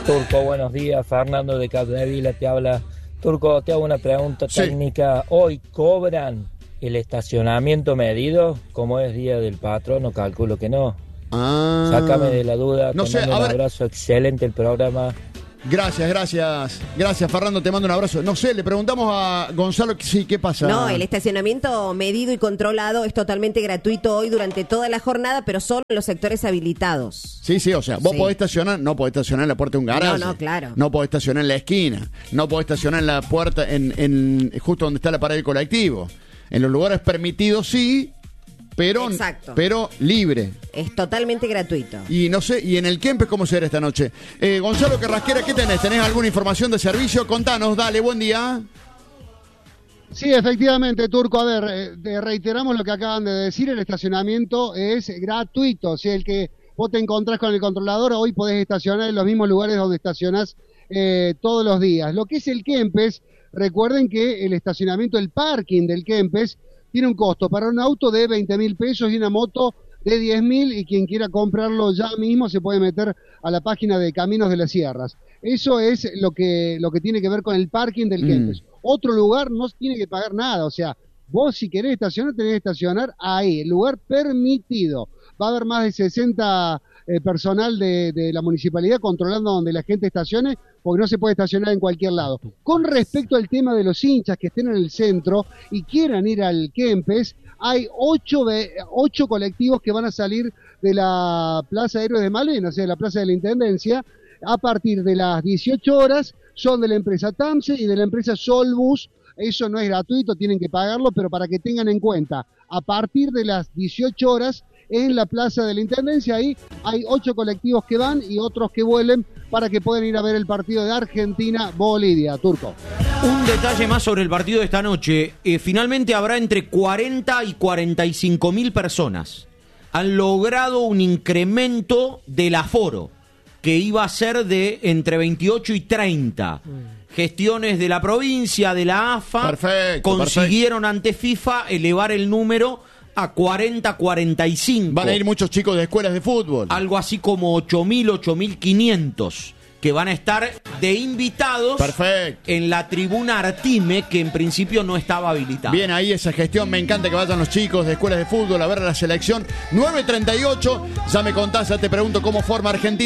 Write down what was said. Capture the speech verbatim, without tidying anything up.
Turco, buenos días. Fernando de Capdevila te habla. Turco, te hago una pregunta Sí. técnica. ¿Hoy cobran el estacionamiento medido? Como es día del patrono, calculo que no. Ah. Sácame de la duda. No te sé, mando a un ver. abrazo, excelente el programa. Gracias, gracias. Gracias, Fernando, te mando un abrazo. No sé, le preguntamos a Gonzalo, sí, ¿qué pasa? No, el estacionamiento medido y controlado es totalmente gratuito hoy durante toda la jornada, pero solo en los sectores habilitados. Sí, sí, o sea, vos Sí. podés estacionar, no podés estacionar en la puerta de un garaje. No, no, claro. No podés estacionar en la esquina. No podés estacionar en la puerta, en, en justo donde está la pared del colectivo. En los lugares permitidos sí, pero, Exacto. pero libre. Es totalmente gratuito. Y no sé, y en el Kempes, ¿cómo será esta noche? Eh, Gonzalo Carrasquera, ¿qué tenés? ¿Tenés alguna información de servicio? Contanos, dale, buen día. Sí, efectivamente, Turco. A ver, eh, te reiteramos lo que acaban de decir. El estacionamiento es gratuito. O sea, el que vos te encontrás con el controlador, hoy podés estacionar en los mismos lugares donde estacionás eh, todos los días. Lo que es el Kempes, recuerden que el estacionamiento, el parking del Kempes, tiene un costo para un auto de veinte mil pesos y una moto de diez mil, y quien quiera comprarlo ya mismo se puede meter a la página de Caminos de las Sierras. Eso es lo que, lo que tiene que ver con el parking del Mm. Kempes. Otro lugar no tiene que pagar nada, o sea, vos si querés estacionar, tenés que estacionar ahí, el lugar permitido. Va a haber más de sesenta eh, personal de, de la municipalidad controlando donde la gente estacione, porque no se puede estacionar en cualquier lado. Con respecto al tema de los hinchas que estén en el centro y quieran ir al Kempes, hay ocho, ve- ocho colectivos que van a salir de la Plaza de Héroes de Malena, o sea, de la Plaza de la Intendencia, a partir de las dieciocho horas. Son de la empresa TAMSE y de la empresa Solbus. Eso no es gratuito, tienen que pagarlo, pero para que tengan en cuenta, a partir de las dieciocho horas en la Plaza de la Intendencia, ahí hay ocho colectivos que van y otros que vuelven para que puedan ir a ver el partido de Argentina-Bolivia. Turco. Un detalle más sobre el partido de esta noche. Eh, finalmente habrá entre cuarenta y cuarenta y cinco mil personas. Han logrado un incremento del aforo, que iba a ser de entre veintiocho y treinta. Gestiones de la provincia, de la A F A, Perfecto, consiguieron ante FIFA elevar el número a cuarenta, cuarenta y cinco. Van a ir muchos chicos de escuelas de fútbol. Algo así como ocho mil, ocho mil quinientos, que van a estar de invitados. Perfecto. En la tribuna Artime, que en principio no estaba habilitada. Bien ahí esa gestión, me encanta que vayan los chicos de escuelas de fútbol a ver a la selección. nueve treinta y ocho, ya me contás, ya te pregunto cómo forma Argentina.